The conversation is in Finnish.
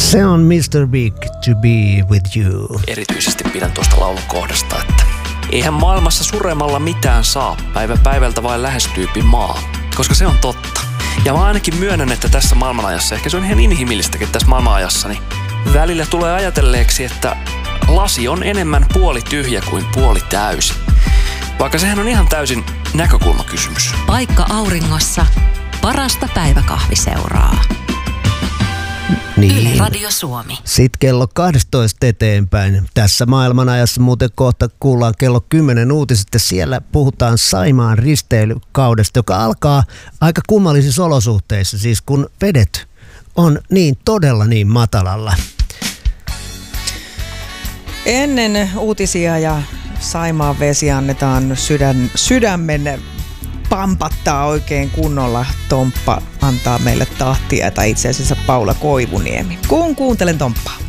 Se on Mr. Big to be with you. Erityisesti pidän tuosta laulun kohdasta, että eihän maailmassa suremalla mitään saa, päivä päivältä vain lähestyypi maa. Koska se on totta. Ja mä ainakin myönnän, että tässä maailmanajassa, ehkä se on ihan inhimillistäkin tässä maailmanajassa, niin välillä tulee ajatelleeksi, että lasi on enemmän puoli tyhjä kuin puoli täysi. Vaikka sehän on ihan täysin näkökulmakysymys. Paikka auringossa, parasta päiväkahviseuraa. Niin. Yle Radio Suomi. Sitten kello 12 eteenpäin. Tässä maailmanajassa muuten kohta kuullaan kello 10 uutiset ja siellä puhutaan Saimaan risteilykaudesta, joka alkaa aika kummallisissa olosuhteissa, siis kun vedet on todella niin matalalla. Ennen uutisia ja Saimaan vesi annetaan sydämen pampattaa oikein kunnolla. Tomppa antaa meille tahtia, tai itse asiassa Paula Koivuniemi. Kuuntelen Tomppaa.